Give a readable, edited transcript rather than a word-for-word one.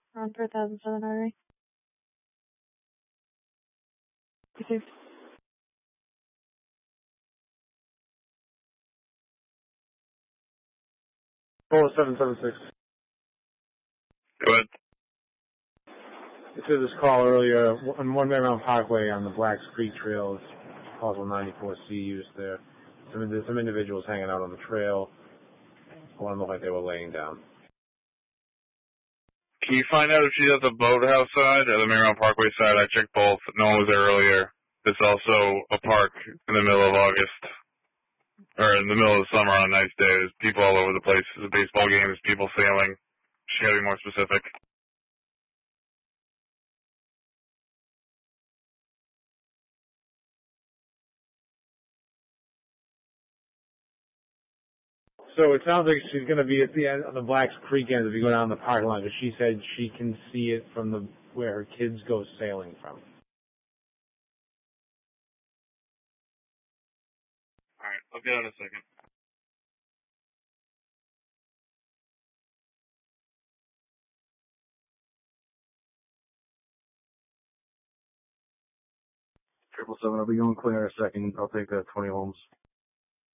On 4007 Artery. Received. Four 776. Go ahead. This is this call earlier on One Marymount Parkway on the Blacks Creek Trail. It's possible 94C use there. There's some individuals hanging out on the trail. One looked like they were laying down. Can you find out if she's at the boathouse side or the Marymount Parkway side? I checked both. No one was there earlier. It's also a park in the middle of August, or in the middle of the summer on a nice day. There's people all over the place. There's a baseball game. There's people sailing. She got to be more specific. So it sounds like she's going to be at the end of the Blacks Creek end if you go down the parking lot, because she said she can see it from where her kids go sailing from. All right, I'll get out in a second. Triple 7, I'll be going clear in a second. I'll take 20 homes.